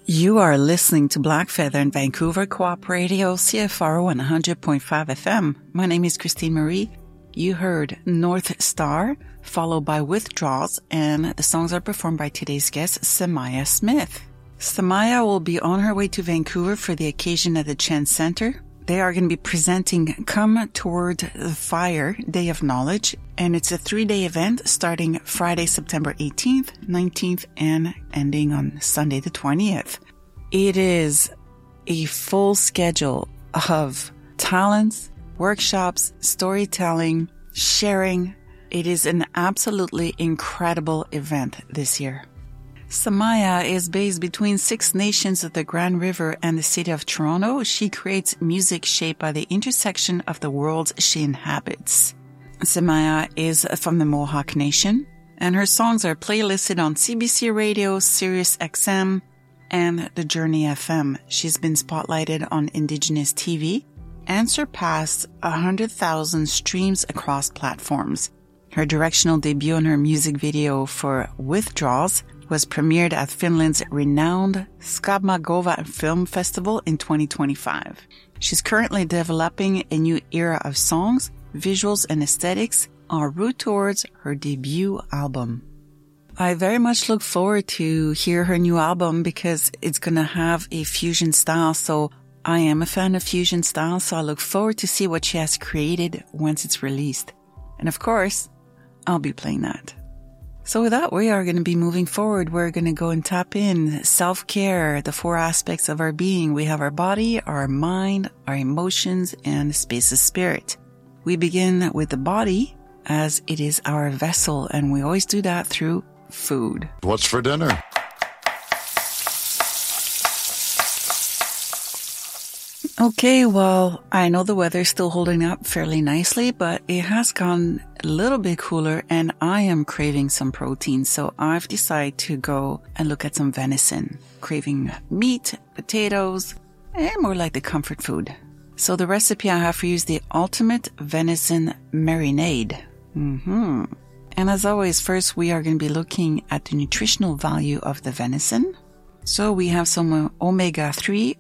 You are listening to Black Feather in Vancouver Co-op Radio, CFRO and 100.5 FM. My name is Christine Marie. You heard North Star, followed by Withdrawals, and the songs are performed by today's guest, Samaya Smith. Samaya will be on her way to Vancouver for the occasion at the Chen Center. They are going to be presenting Come Toward the Fire, Day of Knowledge, and it's a 3-day event starting Friday, September 18th, 19th, and ending on Sunday the 20th. It is a full schedule of talents, workshops, storytelling, sharing. It is an absolutely incredible event this year. Samaya is based between 6 nations of the Grand River and the city of Toronto. She creates music shaped by the intersection of the worlds she inhabits. Samaya is from the Mohawk Nation, and her songs are playlisted on CBC Radio, Sirius XM, and The Journey FM. She's been spotlighted on Indigenous TV and surpassed 100,000 streams across platforms. Her directional debut on her music video for Withdrawals was premiered at Finland's renowned Skabmagova Film Festival in 2025. She's currently developing a new era of songs, visuals, and aesthetics en route towards her debut album. I very much look forward to hear her new album because it's going to have a fusion style. So I am a fan of fusion style, so I look forward to see what she has created once it's released. And of course, I'll be playing that. So with that, we are going to be moving forward. We're going to go and tap in self-care, the 4 aspects of our being. We have our body, our mind, our emotions, and the space of spirit. We begin with the body as it is our vessel, and we always do that through food. What's for dinner? Okay, well, I know the weather's still holding up fairly nicely, but it has gone a little bit cooler and I am craving some protein. So I've decided to go and look at some venison, craving meat, potatoes, and more like the comfort food. So the recipe I have for you is the ultimate venison marinade. And as always, first we are going to be looking at the nutritional value of the venison. So we have some omega-3